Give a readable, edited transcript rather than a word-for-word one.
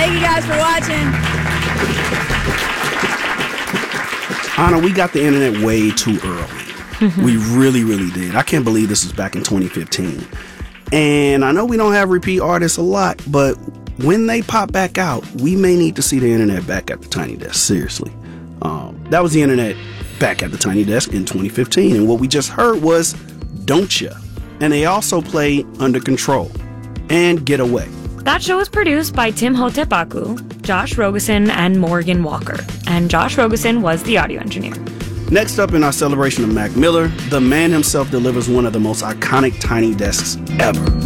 Thank you guys for watching. Anna, we got the internet way too early. We really, really did. I can't believe this was back in 2015. And I know we don't have repeat artists a lot, but when they pop back out, we may need to see the internet back at the Tiny Desk. Seriously. That was the internet back at the Tiny Desk in 2015. And what we just heard was Don't Ya. And they also played Under Control and Get Away. That show was produced by Tim Hotepaku, Josh Rogosin, and Morgan Walker. And Josh Rogosin was the audio engineer. Next up in our celebration of Mac Miller, the man himself delivers one of the most iconic Tiny Desks ever.